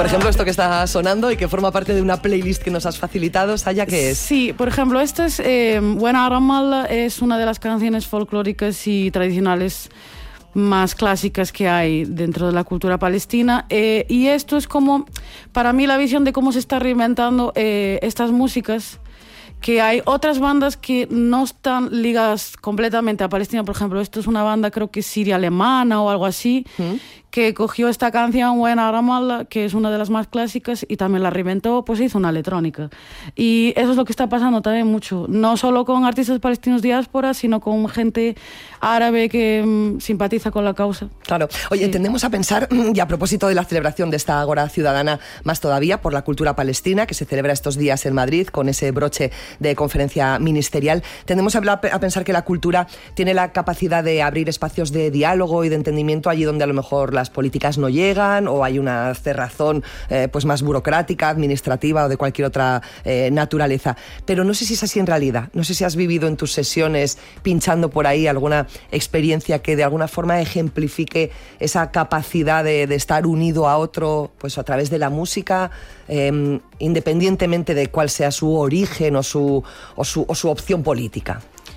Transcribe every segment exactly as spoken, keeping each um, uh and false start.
Por ejemplo, esto que está sonando y que forma parte de una playlist que nos has facilitado, Saya, ¿qué es? Sí, por ejemplo, esto es eh, Buena Ramalda, es una de las canciones folclóricas y tradicionales más clásicas que hay dentro de la cultura palestina, eh, y esto es como, para mí, la visión de cómo se está reinventando eh, estas músicas, que hay otras bandas que no están ligadas completamente a Palestina. Por ejemplo, esto es una banda, creo que siria alemana o algo así, ¿Mm? que cogió esta canción Buena Ramalda, que es una de las más clásicas, y también la reinventó, pues hizo una electrónica. Y eso es lo que está pasando también mucho, no solo con artistas palestinos diáspora, sino con gente árabe que mmm, simpatiza con la causa. Claro. Oye, sí. Tendemos a pensar, y a propósito de la celebración de esta Ágora Ciudadana, más todavía por la cultura palestina, que se celebra estos días en Madrid, con ese broche de conferencia ministerial, tendemos a, hablar, a pensar que la cultura tiene la capacidad de abrir espacios de diálogo y de entendimiento allí donde a lo mejor las políticas no llegan, o hay una cerrazón eh, pues más burocrática, administrativa o de cualquier otra eh, naturaleza. Pero no sé si es así en realidad. No sé si has vivido en tus sesiones, pinchando por ahí, alguna experiencia que de alguna forma ejemplifique esa capacidad de, de estar unido a otro, pues a través de la música, eh, independientemente de cuál sea su origen o su, o su, o su opción política.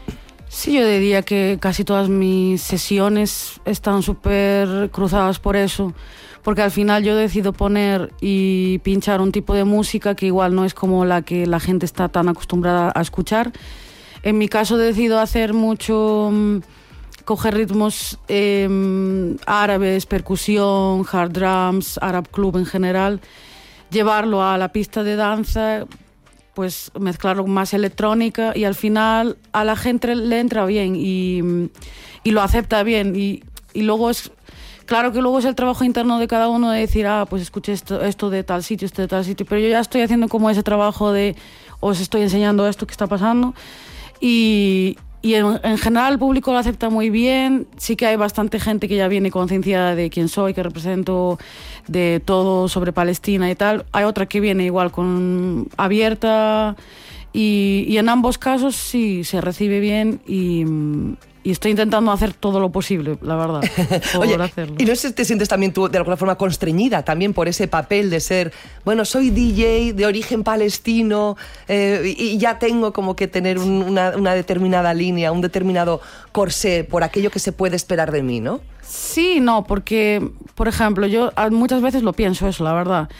Sí, yo diría que casi todas mis sesiones están súper cruzadas por eso, porque al final yo decido poner y pinchar un tipo de música que igual no es como la que la gente está tan acostumbrada a escuchar. En mi caso decido hacer mucho, coger ritmos eh, árabes, percusión, hard drums, Arab Club en general, llevarlo a la pista de danza, pues mezclarlo con más electrónica, y al final a la gente le entra bien y, y lo acepta bien, y, y luego es claro que luego es el trabajo interno de cada uno de decir, ah, pues escuché esto, esto de tal sitio, esto de tal sitio, pero yo ya estoy haciendo como ese trabajo de os estoy enseñando esto que está pasando, y, y en, en general el público lo acepta muy bien. Sí que hay bastante gente que ya viene concienciada de quién soy, que represento, de todo sobre Palestina y tal. Hay otra que viene igual con abierta, y, y en ambos casos sí se recibe bien, y, y estoy intentando hacer todo lo posible, la verdad, por Oye, hacerlo. ¿Y no sé si te sientes también tú de alguna forma constreñida también por ese papel de ser, bueno, soy D J de origen palestino eh, y, y ya tengo como que tener un, una, una determinada línea, un determinado corsé por aquello que se puede esperar de mí, ¿no? Sí, no, porque, por ejemplo, yo muchas veces lo pienso eso, la verdad.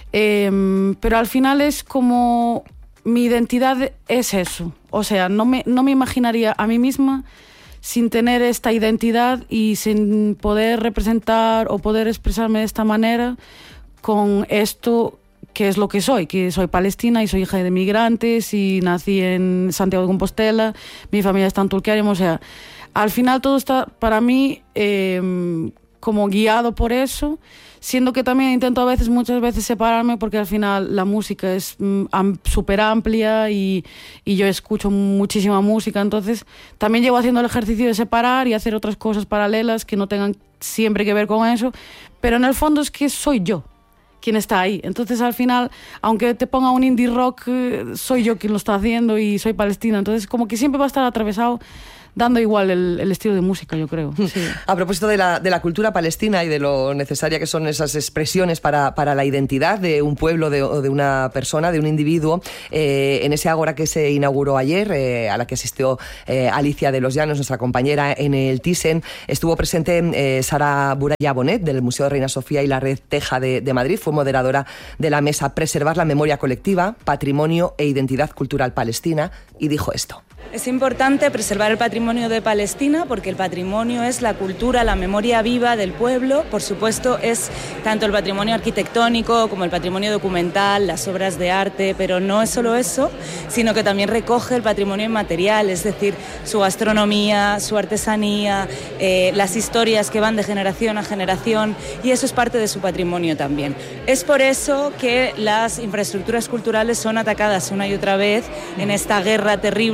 Eh, pero al final es como mi identidad es eso. O sea, no me, no me imaginaría a mí misma sin tener esta identidad y sin poder representar o poder expresarme de esta manera con esto que es lo que soy, que soy palestina y soy hija de migrantes y nací en Santiago de Compostela, mi familia está en Tulkarem, o sea, al final todo está para mí eh, como guiado por eso, siendo que también intento a veces, muchas veces separarme, porque al final la música es mm, am, súper amplia y, y yo escucho muchísima música, entonces también llevo haciendo el ejercicio de separar y hacer otras cosas paralelas que no tengan siempre que ver con eso, pero en el fondo es que soy yo quien está ahí. Entonces al final, aunque te ponga un indie rock, soy yo quien lo está haciendo y soy palestina, entonces como que siempre va a estar atravesado, dando igual el, el estilo de música, yo creo. Sí. A propósito de la, de la cultura palestina y de lo necesaria que son esas expresiones para, para la identidad de un pueblo de, o de una persona, de un individuo, eh, en ese ágora que se inauguró ayer, eh, a la que asistió eh, Alicia de los Llanos, nuestra compañera en el Thyssen, estuvo presente eh, Sara Buraya Bonet, del Museo de Reina Sofía y la Red Teja de, de Madrid, fue moderadora de la mesa Preservar la memoria colectiva, patrimonio e identidad cultural palestina, y dijo esto. Es importante preservar el patrimonio de Palestina porque el patrimonio es la cultura, la memoria viva del pueblo. Por supuesto, es tanto el patrimonio arquitectónico como el patrimonio documental, las obras de arte, pero no es solo eso, sino que también recoge el patrimonio inmaterial, es decir, su gastronomía, su artesanía, eh, las historias que van de generación a generación, y eso es parte de su patrimonio también. Es por eso que las infraestructuras culturales son atacadas una y otra vez en esta guerra terrible, ¿no?,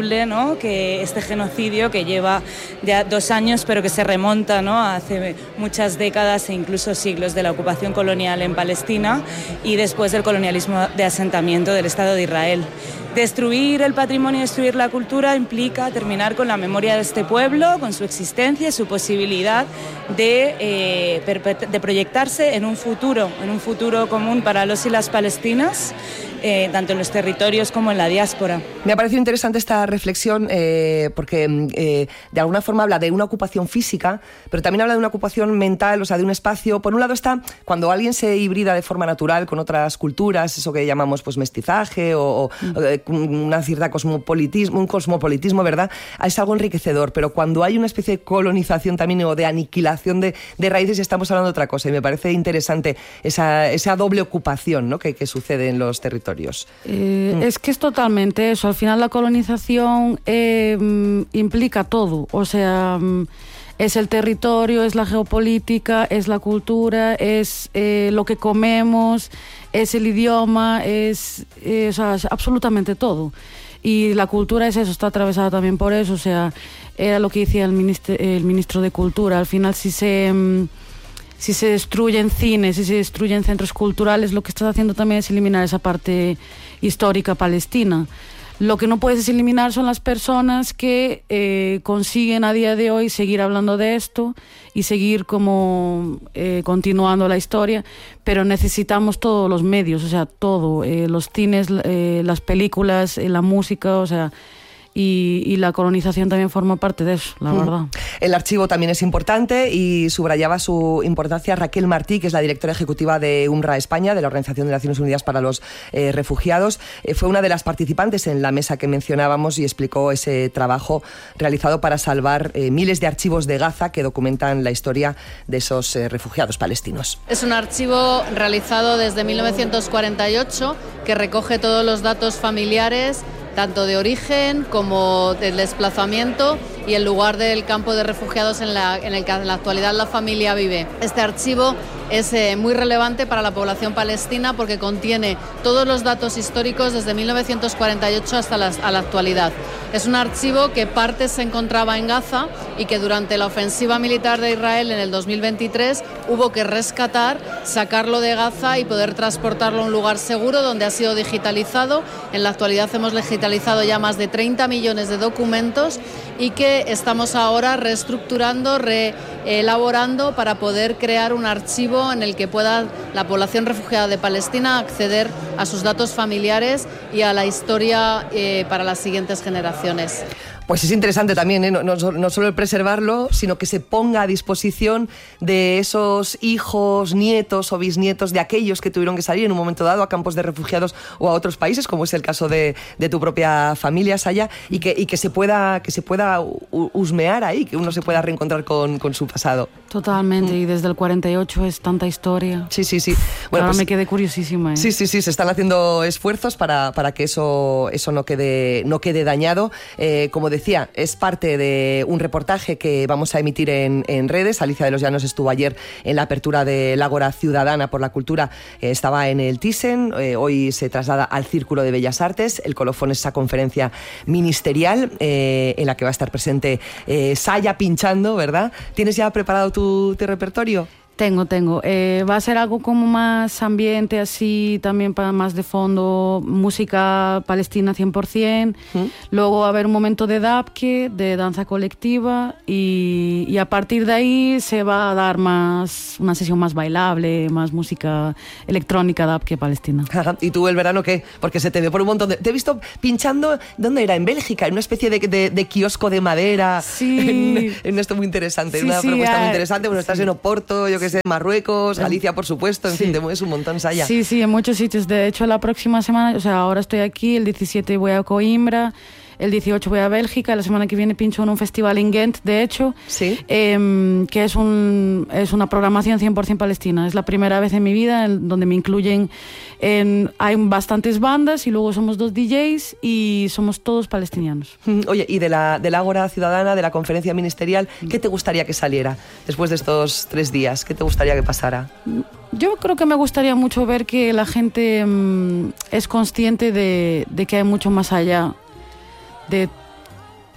¿no? Que este genocidio que lleva ya dos años, pero que se remonta, ¿no? a hace muchas décadas e incluso siglos de la ocupación colonial en Palestina y después del colonialismo de asentamiento del Estado de Israel. Destruir el patrimonio y destruir la cultura implica terminar con la memoria de este pueblo, con su existencia y su posibilidad de, eh, de proyectarse en un futuro, en un futuro común para los y las palestinas, eh, tanto en los territorios como en la diáspora. Me ha parecido interesante esta reflexión eh, porque eh, de alguna forma habla de una ocupación física, pero también habla de una ocupación mental, o sea, de un espacio. Por un lado está cuando alguien se hibrida de forma natural con otras culturas, eso que llamamos pues mestizaje o, o mm. una cierta cosmopolitismo, un cosmopolitismo, ¿verdad? Es algo enriquecedor, pero cuando hay una especie de colonización también o de aniquilación de, de raíces, estamos hablando de otra cosa, y me parece interesante esa, esa doble ocupación, ¿no? que, que sucede en los territorios. Eh, mm. Es que es totalmente eso. Al final la colonización eh, implica todo, o sea, es el territorio, es la geopolítica, es la cultura, es eh, lo que comemos, es el idioma, es, eh, o sea, es absolutamente todo. Y la cultura es eso, está atravesada también por eso, o sea, era lo que decía el ministro, el ministro de Cultura. Al final, si se, si se destruyen cines, si se destruyen centros culturales, lo que estás haciendo también es eliminar esa parte histórica palestina. Lo que no puedes eliminar son las personas que eh, consiguen a día de hoy seguir hablando de esto y seguir como eh, continuando la historia, pero necesitamos todos los medios, o sea, todo, eh, los cines, eh, las películas, eh, la música, o sea... Y, y la colonización también forma parte de eso, la mm. verdad. El archivo también es importante y subrayaba su importancia Raquel Martí, que es la directora ejecutiva de UNRWA España, de la Organización de Naciones Unidas para los eh, Refugiados. Eh, fue una de las participantes en la mesa que mencionábamos y explicó ese trabajo realizado para salvar eh, miles de archivos de Gaza que documentan la historia de esos eh, refugiados palestinos. Es un archivo realizado desde mil novecientos cuarenta y ocho que recoge todos los datos familiares, tanto de origen como del desplazamiento y el lugar del campo de refugiados en, la, en el que en la actualidad la familia vive. Este archivo es eh, muy relevante para la población palestina porque contiene todos los datos históricos desde mil novecientos cuarenta y ocho hasta la, a la actualidad. Es un archivo que parte se encontraba en Gaza y que durante la ofensiva militar de Israel en el dos mil veintitrés hubo que rescatar, sacarlo de Gaza y poder transportarlo a un lugar seguro donde ha sido digitalizado. En la actualidad hemos digitalizado ya más de treinta millones de documentos y que estamos ahora reestructurando, reelaborando para poder crear un archivo en el que pueda la población refugiada de Palestina acceder a sus datos familiares y a la historia eh, para las siguientes generaciones. Pues es interesante también, ¿eh? no, no, no solo el preservarlo, sino que se ponga a disposición de esos hijos, nietos o bisnietos de aquellos que tuvieron que salir en un momento dado a campos de refugiados o a otros países, como es el caso de, de tu propia familia, Saya, y que, y que se pueda, que se pueda husmear ahí, que uno se pueda reencontrar con, con su pasado. Totalmente, mm. y desde el cuarenta y ocho es tanta historia. Sí, sí, sí. Bueno, ahora pues, me quedé curiosísima. ¿eh? Sí, sí, sí, se están haciendo esfuerzos para, para que eso, eso no quede, no quede dañado. Eh, como decía, es parte de un reportaje que vamos a emitir en, en redes. Alicia de los Llanos estuvo ayer en la apertura del Ágora Ciudadana por la Cultura, eh, estaba en el Thyssen, eh, hoy se traslada al Círculo de Bellas Artes. El colofón es esa conferencia ministerial eh, en la que va a estar presente eh, Saya pinchando, ¿verdad? ¿Tienes ya preparado tu, tu repertorio? Tengo, tengo. Eh, va a ser algo como más ambiente, así también para más de fondo, música palestina cien por ciento. ¿Mm? Luego va a haber un momento de dabke, de danza colectiva, y, y a partir de ahí se va a dar más una sesión más bailable, más música electrónica dabke palestina. ¿Y tú el verano qué? Porque se te ve por un montón de... Te he visto pinchando, ¿dónde era? En Bélgica, en una especie de, de, de kiosco de madera. Sí. En, en esto muy interesante, sí, una sí, propuesta ah, muy interesante. Bueno, estás sí. en Oporto, yo que sé, Marruecos, Galicia, por supuesto, en sí. fin, te mueves un montón, Saya. Sí, sí, en muchos sitios. De hecho, la próxima semana, o sea, ahora estoy aquí, el diecisiete voy a Coimbra, el dieciocho voy a Bélgica, la semana que viene pincho en un festival en Ghent, de hecho, ¿sí? eh, que es, un, es una programación cien por ciento palestina. Es la primera vez en mi vida en donde me incluyen, en, hay bastantes bandas y luego somos dos D Js y somos todos palestinianos. Oye, y de la, de la Ágora Ciudadana, de la conferencia ministerial, ¿qué te gustaría que saliera después de estos tres días? ¿Qué te gustaría que pasara? Yo creo que me gustaría mucho ver que la gente mmm, es consciente de, de que hay mucho más allá de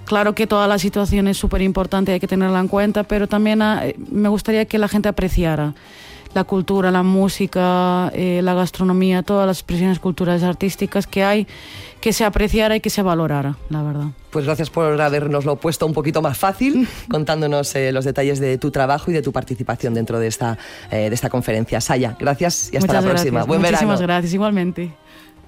claro que toda la situación es súper importante, hay que tenerla en cuenta, pero también eh, me gustaría que la gente apreciara la cultura, la música, eh, la gastronomía, todas las expresiones culturales artísticas que hay, que se apreciara y que se valorara, la verdad. Pues gracias por habernoslo puesto un poquito más fácil, contándonos eh, los detalles de tu trabajo y de tu participación dentro de esta, eh, de esta conferencia. Saya, gracias y hasta Muchas la próxima. Gracias. Buen Muchísimas verano. gracias, igualmente.